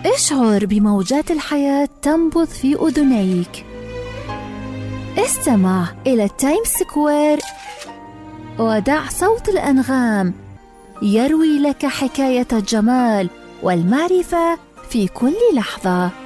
اشعر بموجات الحياة تنبض في أذنيك. استمع إلى التايمز سكوير ودع صوت الأنغام يروي لك حكاية الجمال والمعرفة في كل لحظة.